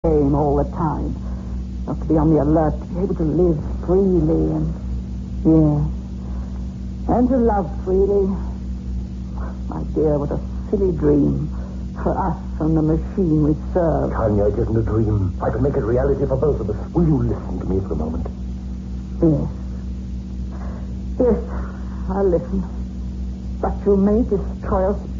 game all the time. Not to be on the alert, to be able to live freely and... yeah. And to love freely. My dear, what a silly dream for us and the machine we serve. Tanya, it isn't a dream. I can make it reality for both of us. Will you listen to me for a moment? Yes. Yes, I'll listen. But you may destroy us